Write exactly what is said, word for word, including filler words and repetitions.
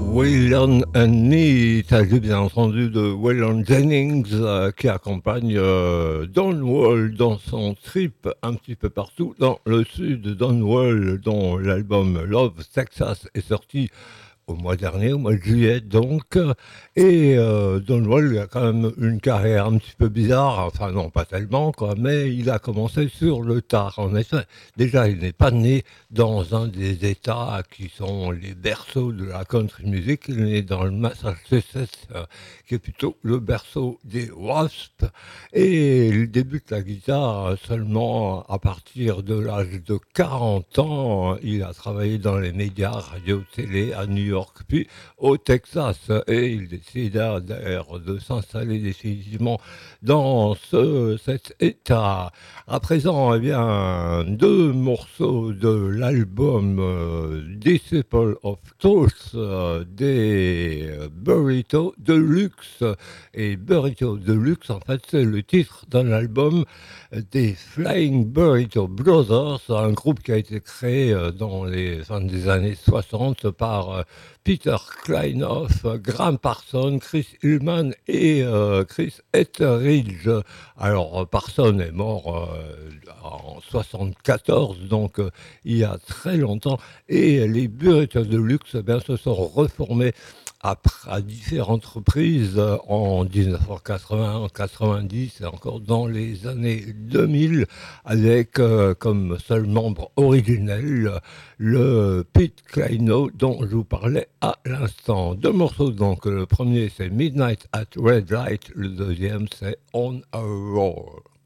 Waylon and Me, il s'agit bien entendu de Waylon Jennings euh, qui accompagne euh, Don Wall dans son trip un petit peu partout dans le sud. Don Wall, dont l'album Love Texas est sorti au mois dernier, au mois de juillet donc. Et euh, Don Wall a quand même une carrière un petit peu bizarre, enfin non pas tellement quoi, mais il a commencé sur le tard. En effet, déjà il n'est pas né dans un des États qui sont les berceaux de la country music, il est né dans le Massachusetts, euh, qui est plutôt le berceau des Wasps, et il débute la guitare seulement à partir de l'âge de quarante ans. Il a travaillé dans les médias, radio, télé à New York, puis au Texas, et il décida d'ailleurs de s'installer définitivement dans ce, cet état. À présent, eh bien, deux morceaux de l'album euh, Disciple of Truth euh, des euh, Burrito Deluxe. Et Burrito Deluxe, en fait, c'est le titre d'un album des Flying Burrito Brothers, un groupe qui a été créé euh, dans les fin des années soixante par euh, Peter Kleinoff, Graham Parsons, Chris Hillman et euh, Chris Etheridge. Alors, Parsons est mort euh, en soixante-quatorze, donc euh, il y a très longtemps, et les Burrito Deluxe eh bien, se sont reformés après, à différentes reprises euh, en dix-neuf cent quatre-vingts, en quatre-vingt-dix et encore dans les années deux mille, avec euh, comme seul membre originel le Pete Kleino dont je vous parlais à l'instant. Deux morceaux donc, le premier c'est Midnight at Red Light, le deuxième c'est On a Roll.